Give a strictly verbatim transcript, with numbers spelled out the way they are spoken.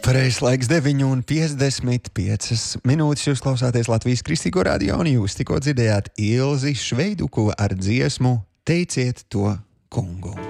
Pareizais laiks deviņi un piecdesmit piecas minūtes. Jūs klausāties Latvijas Kristīgo radio un jūs tikko dzirdējāt Ilzi Šveiduku ar dziesmu Teiciet to kungu.